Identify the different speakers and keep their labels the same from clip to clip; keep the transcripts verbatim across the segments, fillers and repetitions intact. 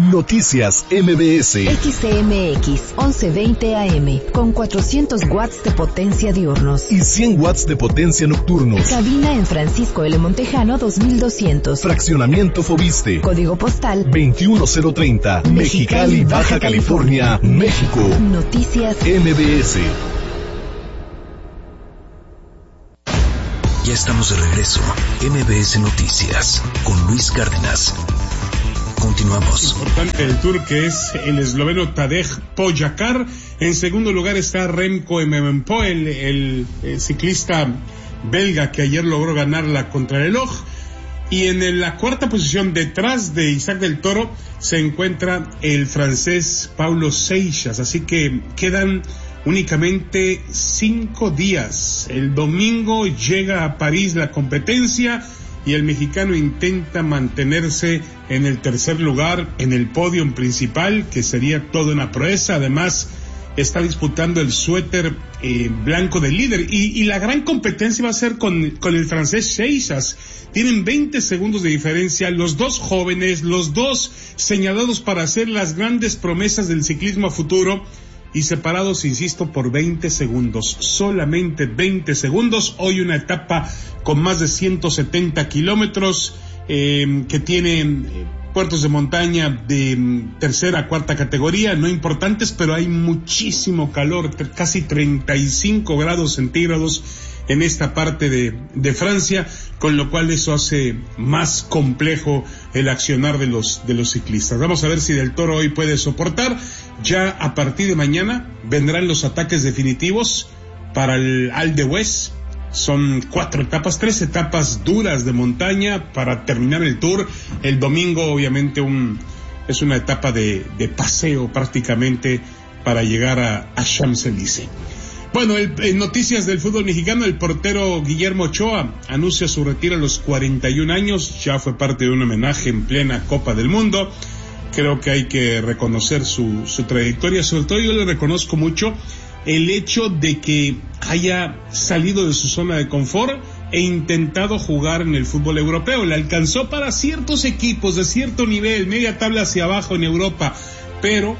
Speaker 1: Noticias M B S.
Speaker 2: X C M X once veinte A M con cuatrocientos watts de potencia diurnos
Speaker 1: y cien watts de potencia nocturnos.
Speaker 2: Cabina en Francisco L. Montejano dos mil doscientos.
Speaker 1: Fraccionamiento Fobiste.
Speaker 2: Código postal
Speaker 1: veintiuno cero treinta. Mexicali, Baja California, México.
Speaker 2: Noticias
Speaker 1: M B S.
Speaker 3: Ya estamos de regreso. M B S Noticias con Luis Cárdenas. Continuamos.
Speaker 4: Importante el tour que es el esloveno Tadej Pogačar. En segundo lugar está Remco Evenepoel, el, el, el ciclista belga que ayer logró ganar la contrarreloj. Y en la cuarta posición, detrás de Isaac del Toro, se encuentra el francés Paulo Seixas. Así que quedan únicamente cinco días. El domingo llega a París la competencia y el mexicano intenta mantenerse en el tercer lugar, en el podio principal, que sería toda una proeza. Además, está disputando el suéter eh, blanco del líder. Y, y la gran competencia va a ser con, con el francés Seixas. Tienen veinte segundos de diferencia, los dos jóvenes, los dos señalados para hacer las grandes promesas del ciclismo a futuro, y separados, insisto, por veinte segundos, solamente veinte segundos. Hoy una etapa con más de ciento setenta kilómetros, eh, que tiene eh, puertos de montaña de eh, tercera, cuarta categoría, no importantes, pero hay muchísimo calor, casi treinta y cinco grados centígrados en esta parte de, de Francia, con lo cual eso hace más complejo el accionar de los, de los ciclistas. Vamos a ver si Del Toro hoy puede soportar. Ya a partir de mañana vendrán los ataques definitivos para el Alpe d'Huez. Son cuatro etapas, tres etapas duras de montaña para terminar el Tour. El domingo, obviamente, un, es una etapa de, de paseo prácticamente para llegar a, a Champs-Élysées. Bueno, el, en noticias del fútbol mexicano, el portero Guillermo Ochoa anuncia su retiro a los cuarenta y un años. Ya fue parte de un homenaje en plena Copa del Mundo. Creo que hay que reconocer su, su trayectoria. Sobre todo yo le reconozco mucho el hecho de que haya salido de su zona de confort e intentado jugar en el fútbol europeo. Le alcanzó para ciertos equipos de cierto nivel, media tabla hacia abajo en Europa, pero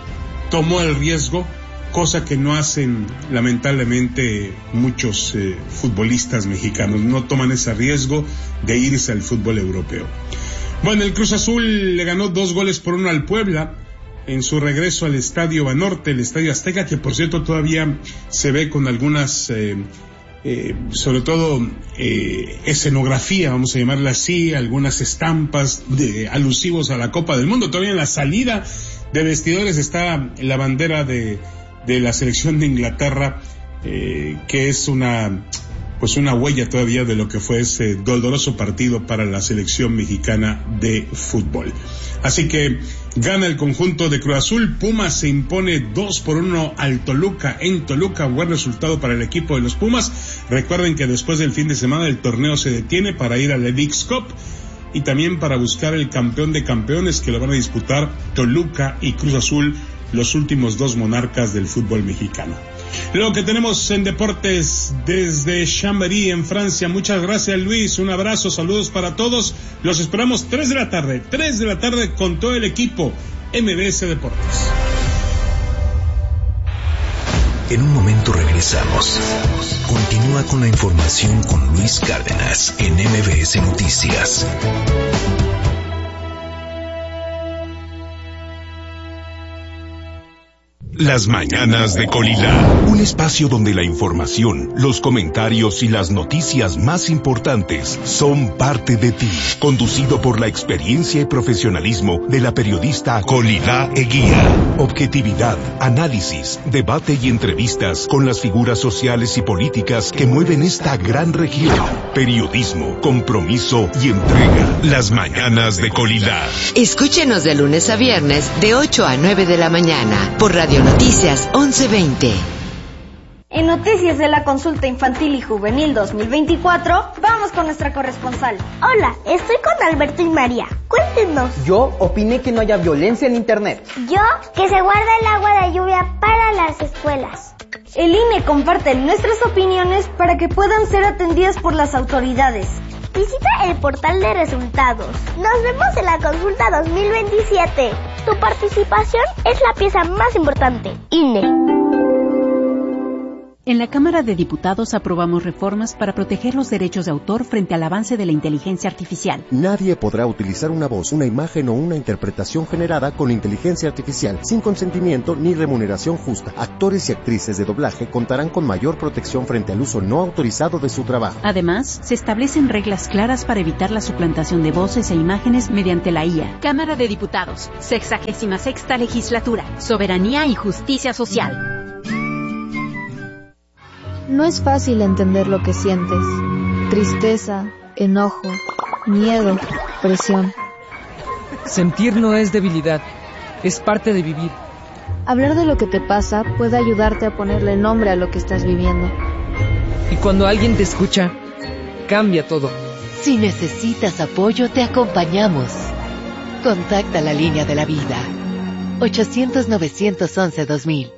Speaker 4: tomó el riesgo, cosa que no hacen lamentablemente muchos eh, futbolistas mexicanos. No toman ese riesgo de irse al fútbol europeo. Bueno, el Cruz Azul le ganó dos goles por uno al Puebla en su regreso al Estadio Banorte, el Estadio Azteca, que por cierto todavía se ve con algunas, eh, eh, sobre todo eh, escenografía, vamos a llamarla así, algunas estampas de alusivos a la Copa del Mundo. Todavía en la salida de vestidores está la bandera de de la selección de Inglaterra, eh, que es una pues una huella todavía de lo que fue ese doloroso partido para la selección mexicana de fútbol. Así que gana el conjunto de Cruz Azul. Pumas se impone dos por uno al Toluca en Toluca. Buen resultado para el equipo de los Pumas. Recuerden que después del fin de semana el torneo se detiene para ir a la Leagues Cup y también para buscar el campeón de campeones, que lo van a disputar Toluca y Cruz Azul, los últimos dos monarcas del fútbol mexicano. Lo que tenemos en deportes desde Chambéry, en Francia. Muchas gracias, Luis. Un abrazo, saludos para todos. Los esperamos tres de la tarde, tres de la tarde con todo el equipo M B S Deportes.
Speaker 3: En un momento regresamos. Continúa con la información con Luis Cárdenas en M B S Noticias.
Speaker 1: Las mañanas de Colila, un espacio donde la información, los comentarios y las noticias más importantes son parte de ti. Conducido por la experiencia y profesionalismo de la periodista Colila Eguía. Objetividad, análisis, debate y entrevistas con las figuras sociales y políticas que mueven esta gran región. Periodismo, compromiso y entrega. Las mañanas de Colila.
Speaker 5: Escúchenos de lunes a viernes de ocho a nueve de la mañana por Radio Noticias once veinte.
Speaker 6: En noticias de la consulta infantil y juvenil dos mil veinticuatro, vamos con nuestra corresponsal.
Speaker 7: Hola, estoy con Alberto y María. Cuéntenos.
Speaker 8: Yo opiné que no haya violencia en internet.
Speaker 7: Yo, que se guarda el agua de lluvia para las escuelas.
Speaker 6: El I N E comparte nuestras opiniones para que puedan ser atendidas por las autoridades.
Speaker 7: Visita el portal de resultados. Nos vemos en la consulta dos mil veintisiete. Tu participación es la pieza más importante. I N E.
Speaker 9: En la Cámara de Diputados aprobamos reformas para proteger los derechos de autor frente al avance de la inteligencia artificial.
Speaker 10: Nadie podrá utilizar una voz, una imagen o una interpretación generada con inteligencia artificial sin consentimiento ni remuneración justa. Actores y actrices de doblaje contarán con mayor protección frente al uso no autorizado de su trabajo.
Speaker 9: Además, se establecen reglas claras para evitar la suplantación de voces e imágenes mediante la I A. Cámara de Diputados, sexagésima sexta legislatura, soberanía y justicia social.
Speaker 11: No es fácil entender lo que sientes. Tristeza, enojo, miedo, presión.
Speaker 12: Sentir no es debilidad, es parte de vivir.
Speaker 11: Hablar de lo que te pasa puede ayudarte a ponerle nombre a lo que estás viviendo.
Speaker 12: Y cuando alguien te escucha, cambia todo.
Speaker 5: Si necesitas apoyo, te acompañamos. Contacta la línea de la vida. ochocientos, novecientos once, dos mil.